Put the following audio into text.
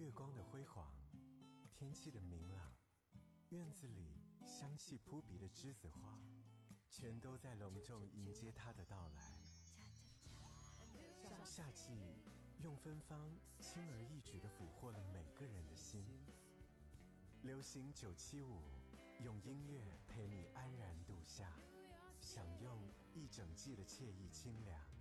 月光的辉煌，天气的明朗，院子里香气扑鼻的栀子花，全都在隆重迎接它的到来。夏季用芬芳轻而易举地俘获了每个人的心。流行975，用音乐陪你安然度夏，享用一整季的惬意清凉。